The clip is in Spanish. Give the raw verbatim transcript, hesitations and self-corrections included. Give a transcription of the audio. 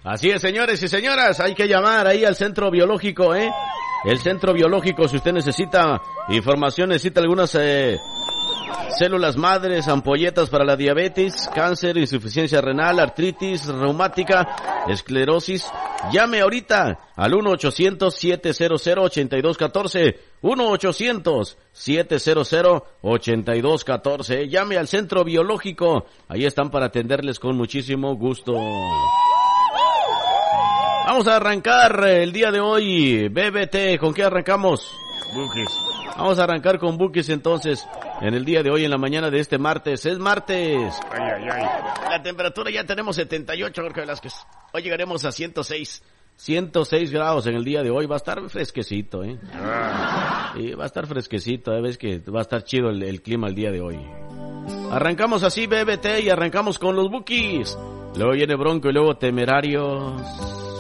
Así es, señores y señoras, hay que llamar ahí al centro biológico, ¿eh? El centro biológico, si usted necesita información, necesita algunas eh, células madres, ampolletas para la diabetes, cáncer, insuficiencia renal, artritis reumática, esclerosis. Llame ahorita al uno ochocientos, siete cero cero, ocho dos uno cuatro, uno ochocientos, siete cero cero, ocho dos uno cuatro. Llame al centro biológico, ahí están para atenderles con muchísimo gusto. Vamos a arrancar el día de hoy, B B T, ¿con qué arrancamos? Bukis. Vamos a arrancar con Bukis entonces, en el día de hoy, en la mañana de este martes. Es martes. Ay, ay, ay. La temperatura ya tenemos setenta y ocho, Jorge Velázquez. Hoy llegaremos a ciento seis. ciento seis grados en el día de hoy. Va a estar fresquecito, ¿eh? Ah. Sí, va a estar fresquecito. ¿eh? Ves que va a estar chido el, el clima el día de hoy. Arrancamos así, B B T, y arrancamos con los Bukis. Luego viene Bronco y luego Temerarios.